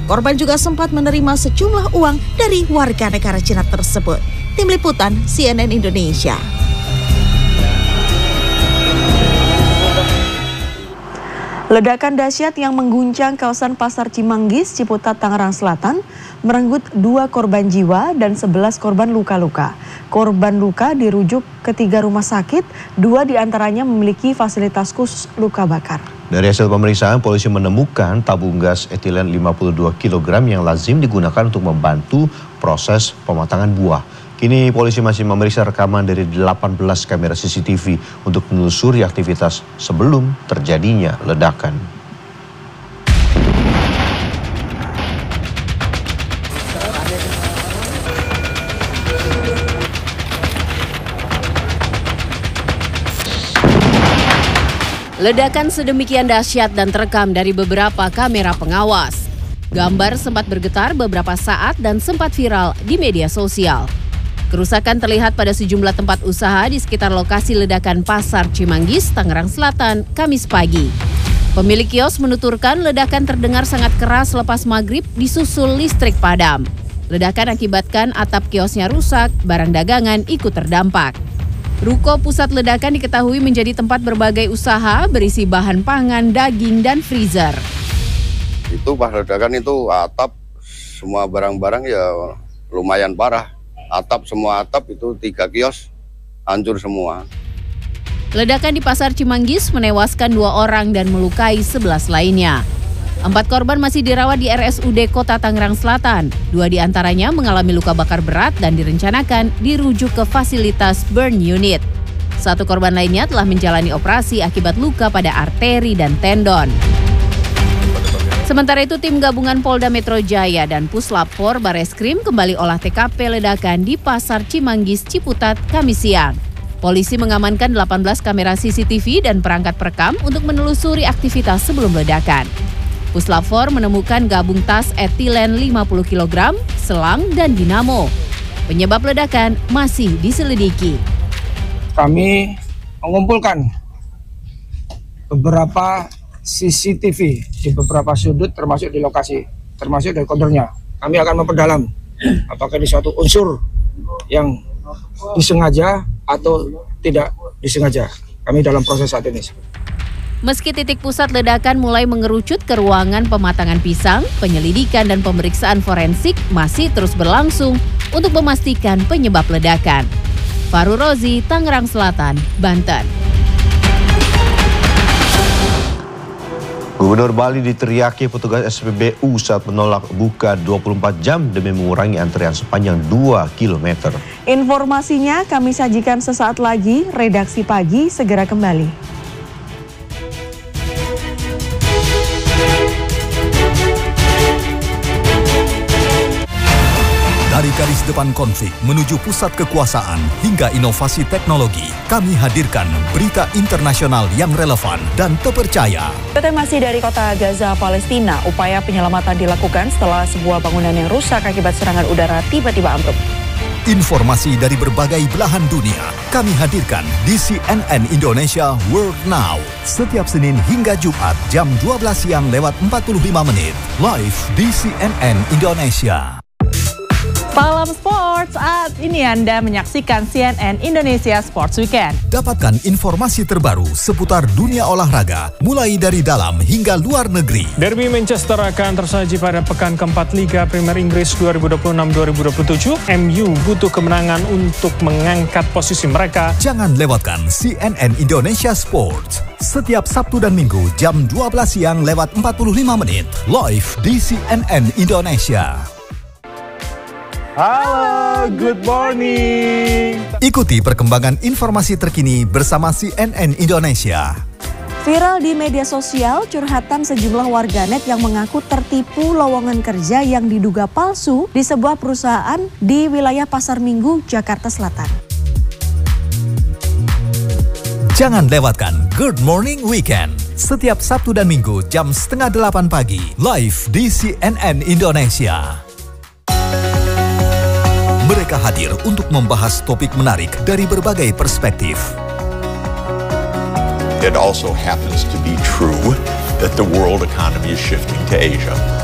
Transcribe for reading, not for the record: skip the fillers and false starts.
Korban juga sempat menerima sejumlah uang dari warga negara Cina tersebut. Tim Liputan CNN Indonesia. Ledakan dahsyat yang mengguncang kawasan Pasar Cimanggis, Ciputat, Tangerang Selatan merenggut 2 korban jiwa dan 11 korban luka-luka. Korban luka dirujuk ke 3 rumah sakit, 2 diantaranya memiliki fasilitas khusus luka bakar. Dari hasil pemeriksaan, polisi menemukan tabung gas etilen 52 kg yang lazim digunakan untuk membantu proses pematangan buah. Kini polisi masih memeriksa rekaman dari 18 kamera CCTV untuk menelusuri aktivitas sebelum terjadinya ledakan. Ledakan sedemikian dahsyat dan terekam dari beberapa kamera pengawas. Gambar sempat bergetar beberapa saat dan sempat viral di media sosial. Kerusakan terlihat pada sejumlah tempat usaha di sekitar lokasi ledakan Pasar Cimanggis, Tangerang Selatan, Kamis pagi. Pemilik kios menuturkan ledakan terdengar sangat keras lepas maghrib disusul listrik padam. Ledakan akibatkan atap kiosnya rusak, barang dagangan ikut terdampak. Ruko pusat ledakan diketahui menjadi tempat berbagai usaha berisi bahan pangan, daging, dan freezer. Itu pas ledakan itu atap, semua barang-barang ya lumayan parah. Semua atap itu 3 kios hancur semua. Ledakan di Pasar Cimanggis menewaskan 2 orang dan melukai 11 lainnya. 4 korban masih dirawat di RSUD Kota Tangerang Selatan. 2 diantaranya mengalami luka bakar berat dan direncanakan dirujuk ke fasilitas burn unit. 1 korban lainnya telah menjalani operasi akibat luka pada arteri dan tendon. Sementara itu, tim gabungan Polda Metro Jaya dan Puslap 4 Bareskrim kembali olah TKP ledakan di Pasar Cimanggis, Ciputat, Kamis siang. Polisi mengamankan 18 kamera CCTV dan perangkat perekam untuk menelusuri aktivitas sebelum ledakan. Puslap 4 menemukan gabung tas etilen 50 kg, selang, dan dinamo. Penyebab ledakan masih diselidiki. Kami mengumpulkan beberapa CCTV di beberapa sudut termasuk di lokasi, termasuk dari counternya. Kami akan memperdalam apakah ini suatu unsur yang disengaja atau tidak disengaja. Kami dalam proses saat ini. Meski titik pusat ledakan mulai mengerucut ke ruangan pematangan pisang, penyelidikan dan pemeriksaan forensik masih terus berlangsung untuk memastikan penyebab ledakan. Faru Rozi, Tangerang Selatan, Banten. Gubernur Bali diteriaki petugas SPBU saat menolak buka 24 jam demi mengurangi antrian sepanjang 2 km. Informasinya kami sajikan sesaat lagi. Redaksi Pagi segera kembali. Dari garis depan konflik menuju pusat kekuasaan hingga inovasi teknologi, kami hadirkan berita internasional yang relevan dan terpercaya. Kita masih dari kota Gaza, Palestina. Upaya penyelamatan dilakukan setelah sebuah bangunan yang rusak akibat serangan udara tiba-tiba ambruk. Informasi dari berbagai belahan dunia kami hadirkan di CNN Indonesia World Now. Setiap Senin hingga Jumat jam 12 siang lewat 45 menit. Live di CNN Indonesia. Salam Sports, saat ini Anda menyaksikan CNN Indonesia Sports Weekend. Dapatkan informasi terbaru seputar dunia olahraga, mulai dari dalam hingga luar negeri. Derby Manchester akan tersaji pada pekan keempat Liga Premier Inggris 2026-2027. MU butuh kemenangan untuk mengangkat posisi mereka. Jangan lewatkan CNN Indonesia Sports. Setiap Sabtu dan Minggu jam 12 siang lewat 45 menit. Live di CNN Indonesia. Halo, good morning. Ikuti perkembangan informasi terkini bersama CNN Indonesia. Viral di media sosial curhatan sejumlah warganet yang mengaku tertipu lowongan kerja yang diduga palsu di sebuah perusahaan di wilayah Pasar Minggu, Jakarta Selatan. Jangan lewatkan Good Morning Weekend. Setiap Sabtu dan Minggu jam 7:30 pagi. Live di CNN Indonesia. Mereka hadir untuk membahas topik menarik dari berbagai perspektif. It also happens to be true that the world economy is shifting to Asia.